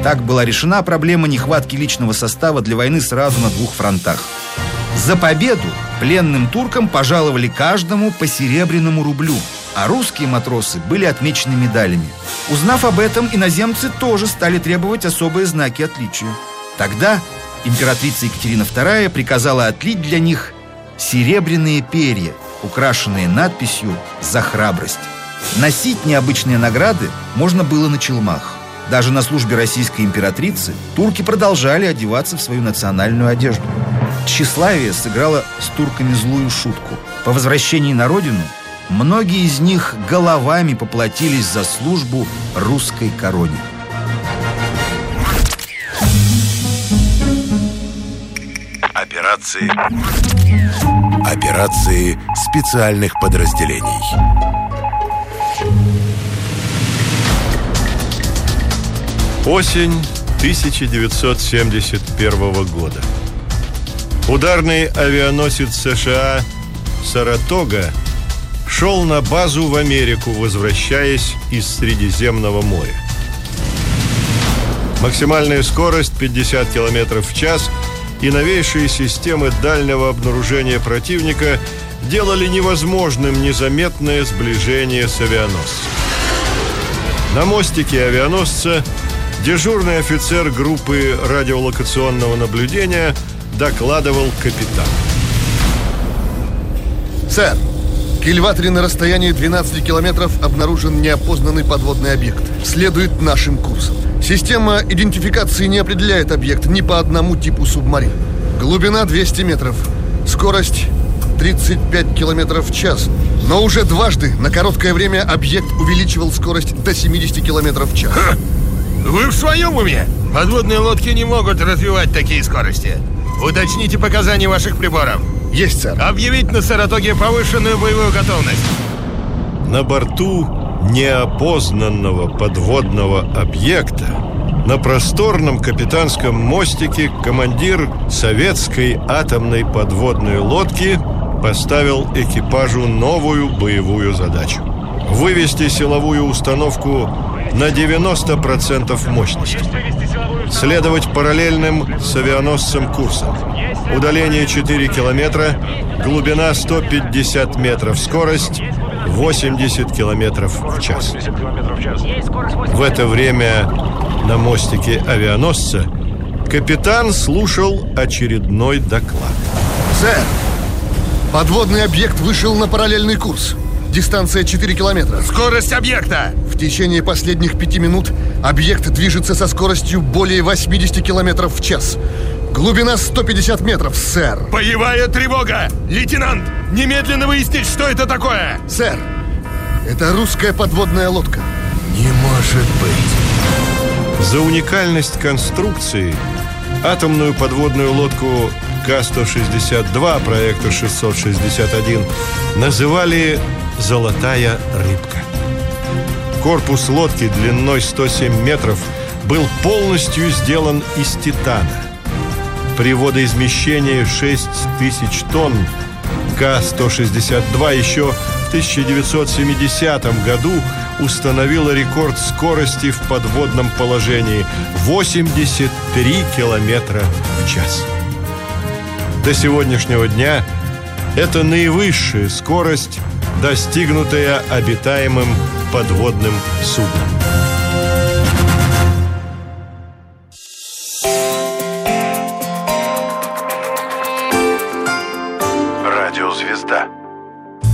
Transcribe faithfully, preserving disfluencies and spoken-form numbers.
Так была решена проблема нехватки личного состава для войны сразу на двух фронтах. За победу пленным туркам пожаловали каждому по серебряному рублю, а русские матросы были отмечены медалями. Узнав об этом, иноземцы тоже стали требовать особые знаки отличия. Тогда императрица Екатерина вторая приказала отлить для них серебряные перья, украшенные надписью «За храбрость». Носить необычные награды можно было на челмах. Даже на службе российской императрицы турки продолжали одеваться в свою национальную одежду. Тщеславие сыграло с турками злую шутку. По возвращении на родину многие из них головами поплатились за службу русской короне. Операции. Операции специальных подразделений. Осень тысяча девятьсот семьдесят первого года. Ударный авианосец США «Саратога» шел на базу в Америку, возвращаясь из Средиземного моря. Максимальная скорость пятьдесят километров в час и новейшие системы дальнего обнаружения противника делали невозможным незаметное сближение с авианосцем. На мостике авианосца дежурный офицер группы радиолокационного наблюдения докладывал капитан. Сэр, в кильваторе на расстоянии двенадцати километров обнаружен неопознанный подводный объект. Следует нашим курсом. Система идентификации не определяет объект ни по одному типу субмарин. Глубина двести метров. Скорость тридцать пять километров в час. Но уже дважды на короткое время объект увеличивал скорость до семидесяти километров в час. Ха! Вы в своем уме? Подводные лодки не могут развивать такие скорости. Уточните показания ваших приборов. Есть, сэр. Объявить на Саратоге повышенную боевую готовность. На борту неопознанного подводного объекта на просторном капитанском мостике командир советской атомной подводной лодки поставил экипажу новую боевую задачу: вывести силовую установку на девяносто процентов мощности, следовать параллельным с авианосцем курсом. Удаление четыре километра, глубина сто пятьдесят метров, скорость восемьдесят километров в час. В это время на мостике авианосца капитан слушал очередной доклад. Сэр, подводный объект вышел на параллельный курс. Дистанция четыре километра. Скорость объекта! В течение последних пяти минут объект движется со скоростью более восьмидесяти километров в час. Глубина сто пятьдесят метров, сэр. Боевая тревога! Лейтенант, немедленно выяснить, что это такое! Сэр, это русская подводная лодка. Не может быть. За уникальность конструкции атомную подводную лодку К сто шестьдесят два проекта шестьсот шестьдесят один называли «Золотая рыбка». Корпус лодки длиной сто семь метров был полностью сделан из титана. При водоизмещении шесть тысяч тонн К сто шестьдесят два еще в тысяча девятьсот семидесятом году установила рекорд скорости в подводном положении – восемьдесят три километра в час. До сегодняшнего дня это наивысшая скорость, достигнутая обитаемым подводным судном. Радиозвезда.